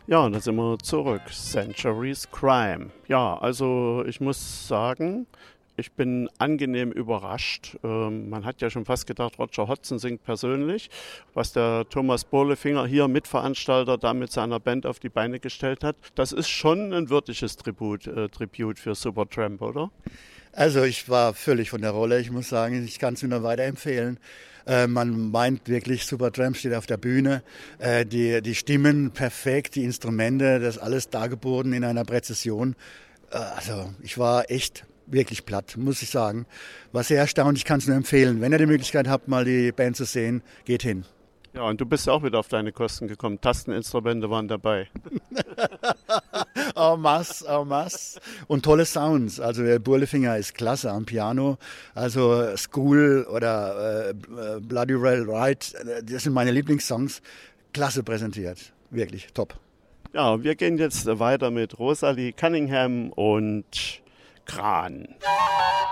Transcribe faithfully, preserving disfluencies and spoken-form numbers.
Ja, und da sind wir zurück. Centuries Crime. Ja, also ich muss sagen, ich bin angenehm überrascht. Ähm, man hat ja schon fast gedacht, Roger Hodgson singt persönlich. Was der Thomas Bohlefinger hier, Mitveranstalter, da mit seiner Band auf die Beine gestellt hat, das ist schon ein würdiges Tribut, äh, Tribut für Supertramp, oder? Also ich war völlig von der Rolle. Ich muss sagen, ich kann es nur weiterempfehlen. Äh, man meint wirklich, Supertramp steht auf der Bühne. Äh, die, die Stimmen perfekt, die Instrumente, das alles dargeboten in einer Präzision. Äh, also ich war echt wirklich platt, muss ich sagen. War sehr erstaunt, ich kann es nur empfehlen. Wenn ihr die Möglichkeit habt, mal die Band zu sehen, geht hin. Ja, und du bist auch wieder auf deine Kosten gekommen. Tasteninstrumente waren dabei. En masse, en masse. Und tolle Sounds. Also der Burlefinger ist klasse am Piano. Also School oder äh, Bloody Well Ride, das sind meine Lieblingssongs. Klasse präsentiert. Wirklich top. Ja, wir gehen jetzt weiter mit Rosalie Cunningham und Kran.